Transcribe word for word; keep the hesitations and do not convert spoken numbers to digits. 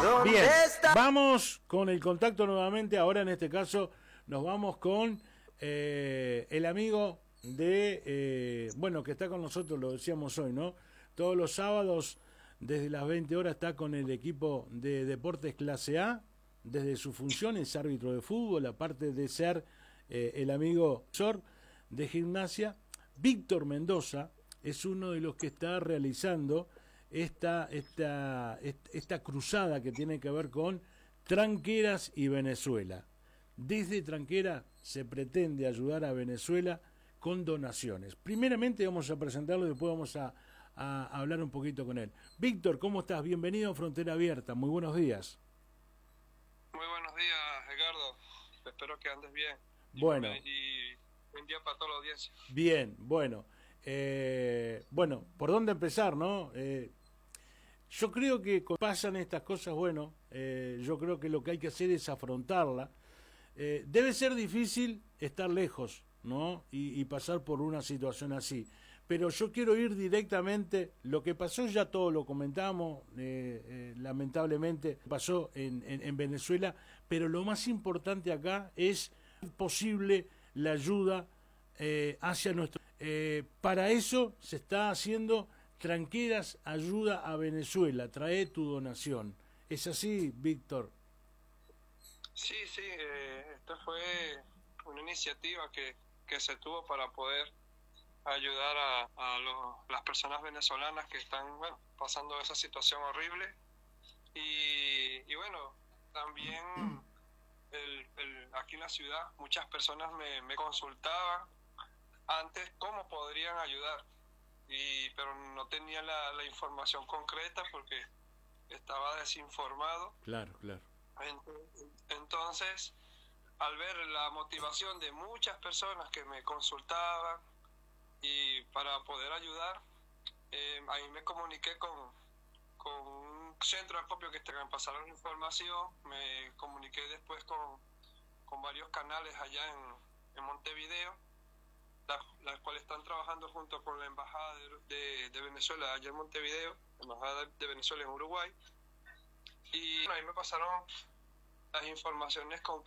Bien, vamos con el contacto nuevamente. Ahora en este caso nos vamos con eh, el amigo de, eh, bueno, que está con nosotros, lo decíamos hoy, ¿no? Todos los sábados desde las veinte horas está con el equipo de Deportes Clase A, desde su función es árbitro de fútbol, aparte de ser eh, el amigo Sor de gimnasia. Víctor Mendoza es uno de los que está realizando esta, esta, esta cruzada que tiene que ver con Tranqueras y Venezuela. Desde Tranquera se pretende ayudar a Venezuela con donaciones. Primeramente vamos a presentarlo y después vamos a, a hablar un poquito con él. Víctor, ¿cómo estás? Bienvenido a Frontera Abierta. Muy buenos días. Muy buenos días, Edgardo. Espero que andes bien. Bueno. Y buen día para toda la audiencia. Bien, bueno. Eh, bueno, ¿por dónde empezar, no? Eh, yo creo que cuando pasan estas cosas, bueno, eh, yo creo que lo que hay que hacer es afrontarla. Eh, debe ser difícil estar lejos, ¿no? Y, y pasar por una situación así. Pero yo quiero ir directamente, lo que pasó ya todo lo comentamos, eh, eh, lamentablemente pasó en, en, en Venezuela, pero lo más importante acá es posible la ayuda eh, hacia nuestro... Eh, para eso se está haciendo Tranqueras Ayuda a Venezuela, trae tu donación. ¿Es así, Víctor? Sí, sí, eh, esta fue una iniciativa que, que se tuvo para poder ayudar a, a los, las personas venezolanas que están, bueno, pasando esa situación horrible. Y, y bueno, también el, el, aquí en la ciudad muchas personas me, me consultaban antes cómo podrían ayudar, y pero no tenía la, la información concreta porque estaba desinformado. Claro, claro. Entonces, al ver la motivación de muchas personas que me consultaban y para poder ayudar, eh, ahí me comuniqué con, con un centro de acopio que me pasaron información, me comuniqué después con, con varios canales allá en, en Montevideo, las, las cuales están trabajando junto con la Embajada de, de, de Venezuela allá en Montevideo, la Embajada de Venezuela en Uruguay, y bueno, ahí me pasaron las informaciones con